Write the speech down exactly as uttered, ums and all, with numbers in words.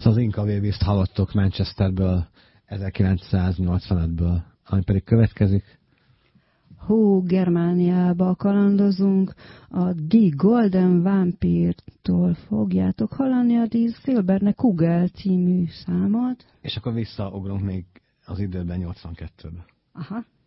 az Inca Babies-t hallottok Manchesterből, ezerkilencszáznyolcvanötből, ami pedig következik. Hú, Germániába kalandozunk, a Die Golden Vampire-tól fogjátok hallani a Die Silberne Kugel című számot. És akkor visszaugrunk még az időben nyolcvankettőbe. Aha.